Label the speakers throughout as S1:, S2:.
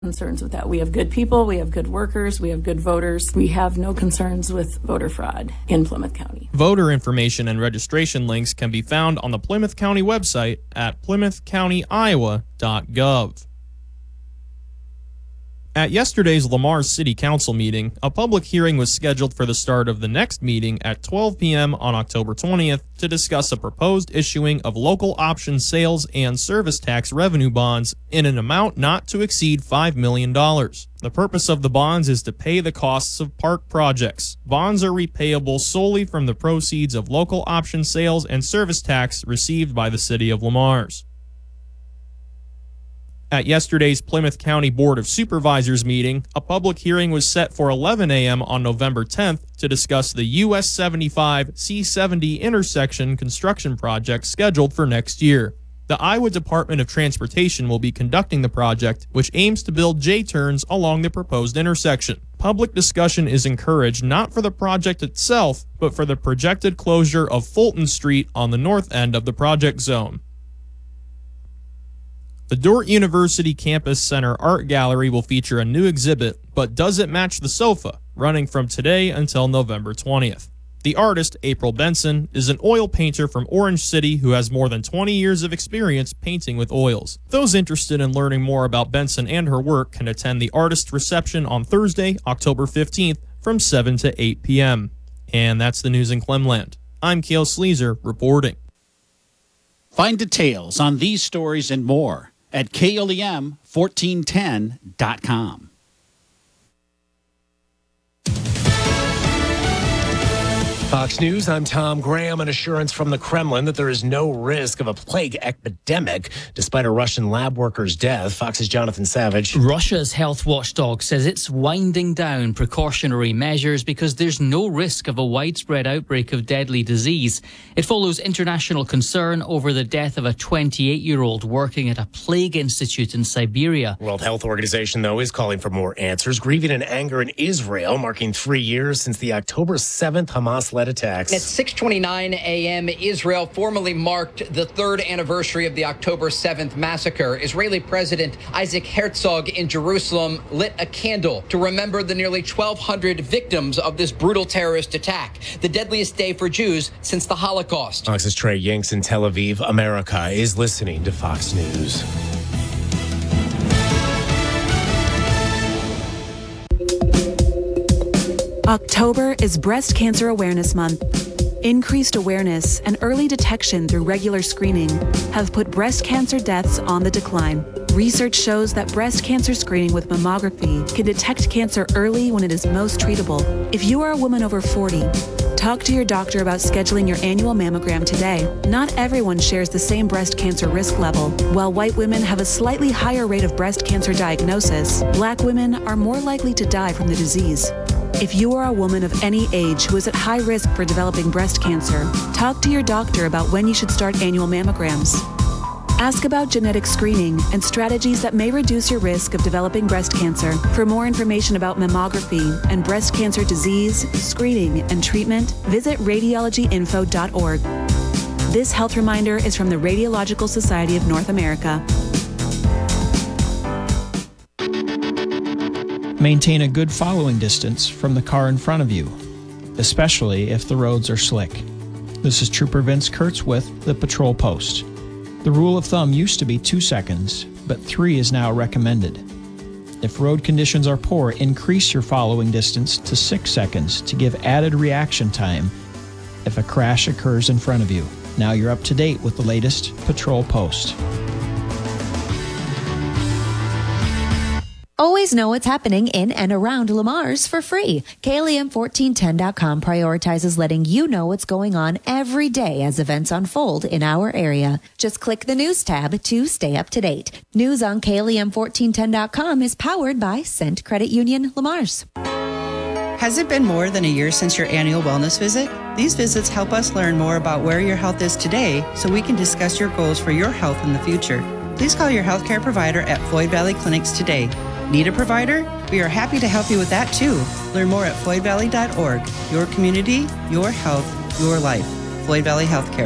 S1: concerns with that. We have good people, we have good workers, we have good voters. We have no concerns with voter fraud in Plymouth County.
S2: Voter information and registration links can be found on the Plymouth County website at plymouthcountyiowa.gov. At yesterday's Lamar City Council meeting, a public hearing was scheduled for the start of the next meeting at 12 p.m. on October 20th to discuss a proposed issuing of local option sales and service tax revenue bonds in an amount not to exceed $5 million. The purpose of the bonds is to pay the costs of park projects. Bonds are repayable solely from the proceeds of local option sales and service tax received by the City of Lamars. At yesterday's Plymouth County Board of Supervisors meeting, a public hearing was set for 11 a.m. on November 10th to discuss the US 75 C70 intersection construction project scheduled for next year. The Iowa Department of Transportation will be conducting the project, which aims to build J-turns along the proposed intersection. Public discussion is encouraged not for the project itself, but for the projected closure of Fulton Street on the north end of the project zone. The Dordt University Campus Center Art Gallery will feature a new exhibit, But Does It Match the Sofa?, running from today until November 20th. The artist, April Benson, is an oil painter from Orange City who has more than 20 years of experience painting with oils. Those interested in learning more about Benson and her work can attend the artist reception on Thursday, October 15th from 7 to 8 p.m. And that's the news in Clemland. I'm Cale Sleazer reporting.
S3: Find details on these stories and more at KLEM1410.com.
S4: Fox News, I'm Tom Graham. An assurance from the Kremlin that there is no risk of a plague epidemic despite a Russian lab worker's death. Fox's Jonathan Savage.
S5: Russia's health watchdog says it's winding down precautionary measures because there's no risk of a widespread outbreak of deadly disease. It follows international concern over the death of a 28-year-old working at a plague institute in Siberia.
S4: World Health Organization, though, is calling for more answers, grieving in anger in Israel, marking 3 years since the October 7th Hamas-led attacks.
S6: At 6:29 a.m., Israel formally marked the third anniversary of the October 7th massacre. Israeli President Isaac Herzog in Jerusalem lit a candle to remember the nearly 1,200 victims of this brutal terrorist attack, the deadliest day for Jews since the Holocaust.
S4: Fox's Trey Yanks in Tel Aviv. America is listening to Fox News.
S7: October is Breast Cancer Awareness Month. Increased awareness and early detection through regular screening have put breast cancer deaths on the decline. Research shows that breast cancer screening with mammography can detect cancer early when it is most treatable. If you are a woman over 40, talk to your doctor about scheduling your annual mammogram today. Not everyone shares the same breast cancer risk level. While white women have a slightly higher rate of breast cancer diagnosis, Black women are more likely to die from the disease. If you are a woman of any age who is at high risk for developing breast cancer, talk to your doctor about when you should start annual mammograms. Ask about genetic screening and strategies that may reduce your risk of developing breast cancer. For more information about mammography and breast cancer disease, screening, and treatment, visit radiologyinfo.org. This health reminder is from the Radiological Society of North America.
S8: Maintain a good following distance from the car in front of you, especially if the roads are slick. This is Trooper Vince Kurtz with the Patrol Post. The rule of thumb used to be 2 seconds, but 3 is now recommended. If road conditions are poor, increase your following distance to 6 seconds to give added reaction time if a crash occurs in front of you. Now you're up to date with the latest Patrol Post.
S9: Always know what's happening in and around Lamars for free. KLEM1410.com prioritizes letting you know what's going on every day as events unfold in our area. Just click the News tab to stay up to date. News on KLEM1410.com is powered by Cent Credit Union Lamars.
S10: Has it been more than a year since your annual wellness visit? These visits help us learn more about where your health is today so we can discuss your goals for your health in the future. Please call your healthcare provider at Floyd Valley Clinics today. Need a provider? We are happy to help you with that too. Learn more at floydvalley.org. Your community, your health, your life. Floyd Valley Healthcare.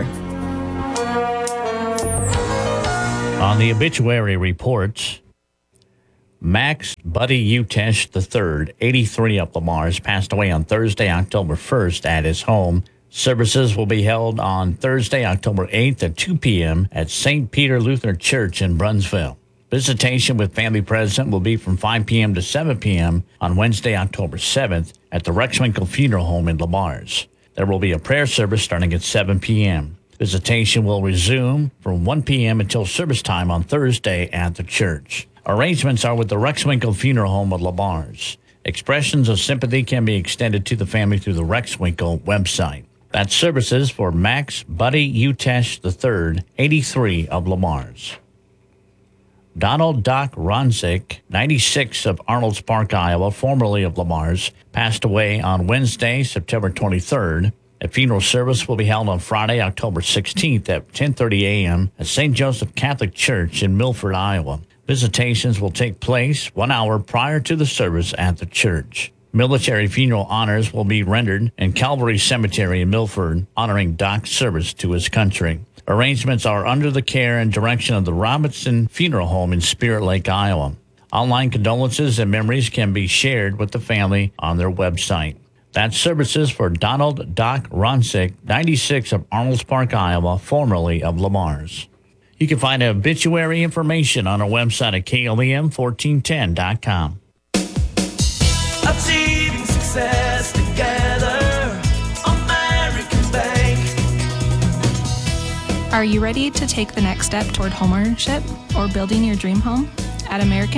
S11: On the obituary report, Max Buddy Utesh III, 83 of Lamar's, passed away on Thursday, October 1st at his home. Services will be held on Thursday, October 8th at 2 p.m. at St. Peter Lutheran Church in Brunsville. Visitation with family present will be from 5 p.m. to 7 p.m. on Wednesday, October 7th at the Rexwinkle Funeral Home in Lamar's. There will be a prayer service starting at 7 p.m. Visitation will resume from 1 p.m. until service time on Thursday at the church. Arrangements are with the Rexwinkle Funeral Home of Lamar's. Expressions of sympathy can be extended to the family through the Rexwinkle website. That's services for Max Buddy Utesh III, 83 of Lamar's. Donald Doc Ronzik, 96 of Arnold's Park, Iowa, formerly of Lamar's, passed away on Wednesday, September 23rd. A funeral service will be held on Friday, October 16th at 10:30 a.m. at St. Joseph Catholic Church in Milford, Iowa. Visitations will take place 1 hour prior to the service at the church. Military funeral honors will be rendered in Calvary Cemetery in Milford, honoring Doc's service to his country. Arrangements are under the care and direction of the Robinson Funeral Home in Spirit Lake, Iowa. Online condolences and memories can be shared with the family on their website. That's services for Donald Doc Ronzik, 96 of Arnold's Park, Iowa, formerly of Lamar's. You can find obituary information on our website at KLEM1410.com.
S12: Achieving success together, American Bank.
S13: Are you ready to take the next step toward homeownership or building your dream home? At American